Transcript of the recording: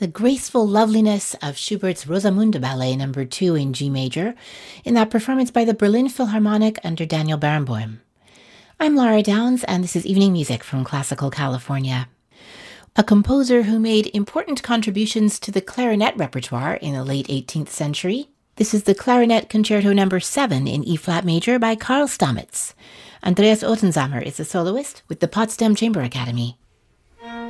the graceful loveliness of Schubert's Rosamunde Ballet No. 2 in G major in that performance by the Berlin Philharmonic under Daniel Barenboim. I'm Laura Downs, and this is Evening Music from Classical California. A composer who made important contributions to the clarinet repertoire in the late 18th century. This is the Clarinet Concerto No. 7 in E-flat major by Karl Stamitz. Andreas Ottensamer is the soloist with the Potsdam Chamber Academy.